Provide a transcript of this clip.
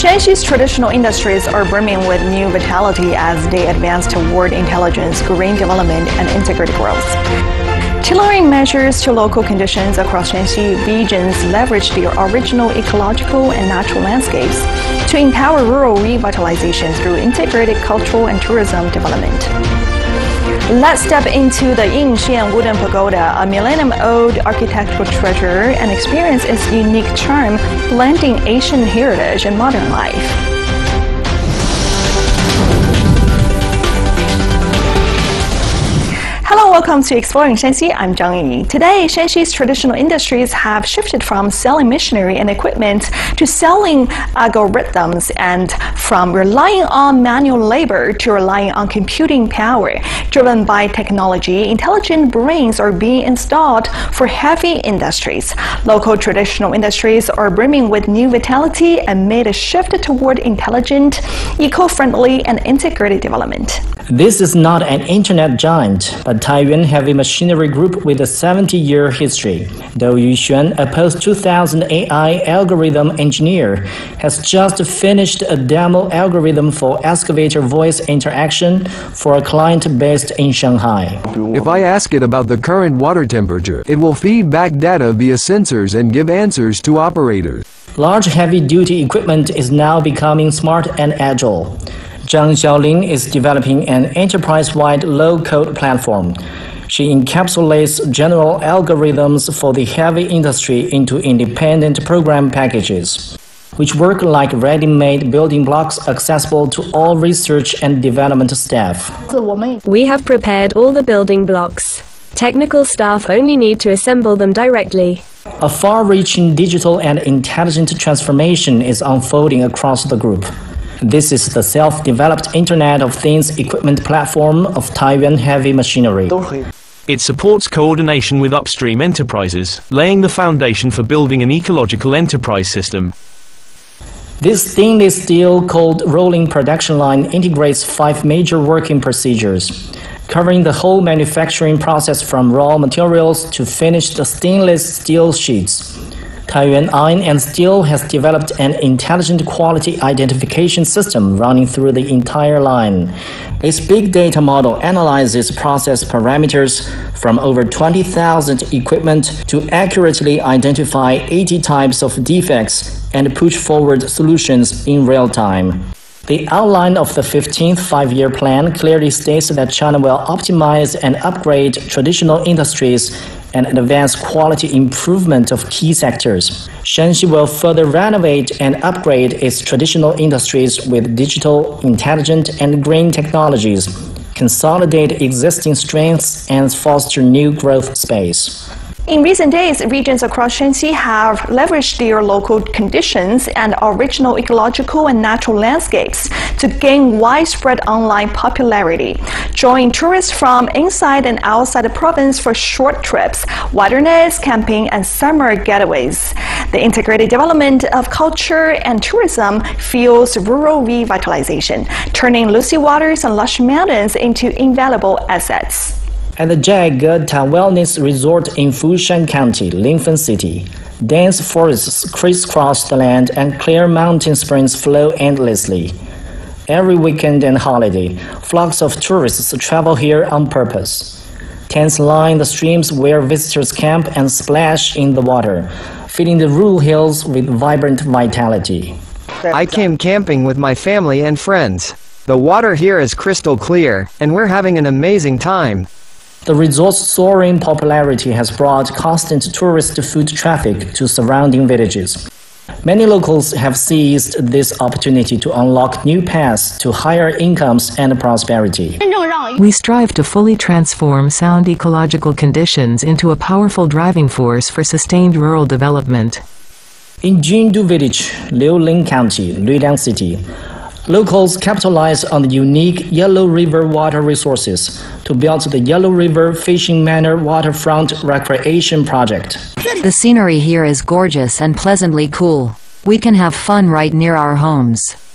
Shanxi's traditional industries are brimming with new vitality as they advance toward intelligence, green development, and integrated growth. Tailoring measures to local conditions across Shanxi regions leverage their original ecological and natural landscapes to empower rural revitalization through integrated cultural and tourism development. Let's step into the Yingxian Wooden Pagoda, a millennium-old architectural treasure, and experience its unique charm, blending ancient heritage and modern life. Hello, welcome to Exploring Shanxi. I'm Zhang Yi. Today, Shanxi's traditional industries have shifted from selling machinery and equipment to selling algorithms, and from relying on manual labor to relying on computing power. Driven by technology, intelligent brains are being installed for heavy industries. Local traditional industries are brimming with new vitality amid a shift toward intelligent, eco-friendly, and integrated development. This is not an internet giant, but Taiyuan Heavy Machinery Group with a 70-year history. Dou Yuxuan, a post-2000 AI algorithm engineer, has just finished a demo algorithm for excavator voice interaction for a client based in Shanghai. If I ask it about the current water temperature, it will feed back data via sensors and give answers to operators. Large heavy-duty equipment is now becoming smart and agile. Zhang Xiaoling is developing an enterprise-wide low-code platform. She encapsulates general algorithms for the heavy industry into independent program packages, which work like ready-made building blocks accessible to all research and development staff. We have prepared all the building blocks. Technical staff only need to assemble them directly. A far-reaching digital and intelligent transformation is unfolding across the group. This is the self-developed Internet of Things equipment platform of Taiyuan Heavy Machinery. It supports coordination with upstream enterprises, laying the foundation for building an ecological enterprise system. This stainless steel cold rolling production line integrates 5 major working procedures, covering the whole manufacturing process from raw materials to finished stainless steel sheets. Taiyuan Iron and Steel has developed an intelligent quality identification system running through the entire line. Its big data model analyzes process parameters from over 20,000 equipment to accurately identify 80 types of defects and push forward solutions in real time. The outline of the 15th five-year plan clearly states that China will optimize and upgrade traditional industries and advance quality improvement of key sectors. Shanxi will further renovate and upgrade its traditional industries with digital, intelligent, and green technologies, consolidate existing strengths, and foster new growth space. In recent days, regions across Shanxi have leveraged their local conditions and original ecological and natural landscapes to gain widespread online popularity, drawing tourists from inside and outside the province for short trips, wilderness camping, and summer getaways. The integrated development of culture and tourism fuels rural revitalization, turning Lucy Waters and lush mountains into invaluable assets. At the Zhaige Wellness Resort in Fushan County, Linfen City, dense forests crisscross the land and clear mountain springs flow endlessly. Every weekend and holiday, flocks of tourists travel here on purpose. Tents line the streams where visitors camp and splash in the water, filling the rural hills with vibrant vitality. I came camping with my family and friends. The water here is crystal clear, and we're having an amazing time. The resort's soaring popularity has brought constant tourist foot traffic to surrounding villages. Many locals have seized this opportunity to unlock new paths to higher incomes and prosperity. We strive to fully transform sound ecological conditions into a powerful driving force for sustained rural development. In Jindu Village, Liuling County, Luiliang City, locals capitalize on the unique Yellow River water resources to build the Yellow River Fishing Manor Waterfront Recreation Project. The scenery here is gorgeous and pleasantly cool. We can have fun right near our homes.